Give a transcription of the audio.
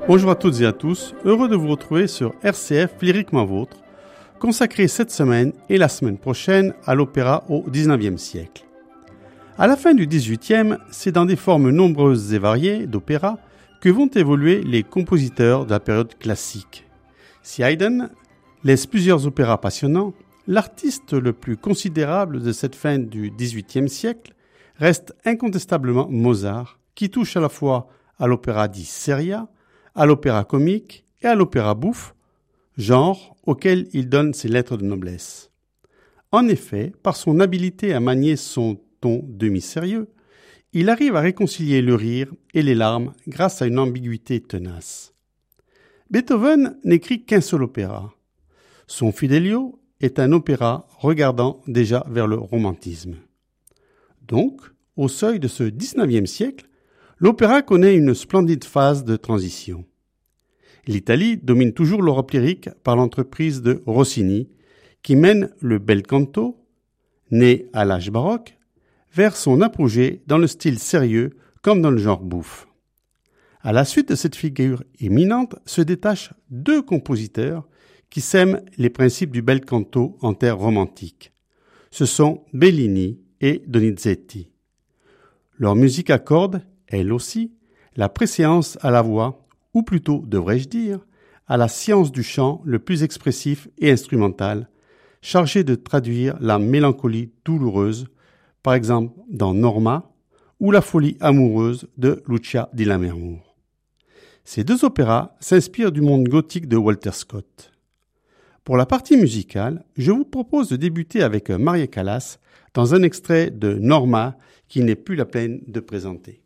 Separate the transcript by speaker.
Speaker 1: Bonjour à toutes et à tous, heureux de vous retrouver sur RCF Lyriquement Vôtre, consacré cette semaine et la semaine prochaine à l'opéra au XIXe siècle. À la fin du XVIIIe, c'est dans des formes nombreuses et variées d'opéra que vont évoluer les compositeurs de la période classique. Si Haydn laisse plusieurs opéras passionnants, l'artiste le plus considérable de cette fin du XVIIIe siècle reste incontestablement Mozart, qui touche à la fois à l'opéra dit seria, à l'opéra comique et à l'opéra bouffe, genre auquel il donne ses lettres de noblesse. En effet, par son habileté à manier son ton demi-sérieux, il arrive à réconcilier le rire et les larmes grâce à une ambiguïté tenace. Beethoven n'écrit qu'un seul opéra. Son Fidelio est un opéra regardant déjà vers le romantisme. Donc, au seuil de ce XIXe siècle, l'opéra connaît une splendide phase de transition. L'Italie domine toujours l'Europe lyrique par l'entreprise de Rossini, qui mène le bel canto, né à l'âge baroque, vers son apogée dans le style sérieux comme dans le genre bouffe. À la suite de cette figure éminente se détachent deux compositeurs qui sèment les principes du bel canto en terre romantique. Ce sont Bellini et Donizetti. Leur musique accorde, elle aussi, la préséance à la voix, ou plutôt, devrais-je dire, à la science du chant le plus expressif et instrumental, chargé de traduire la mélancolie douloureuse, par exemple dans Norma, ou la folie amoureuse de Lucia di Lammermoor. Ces deux opéras s'inspirent du monde gothique de Walter Scott. Pour la partie musicale, je vous propose de débuter avec Maria Callas dans un extrait de Norma qui n'est plus la peine de présenter.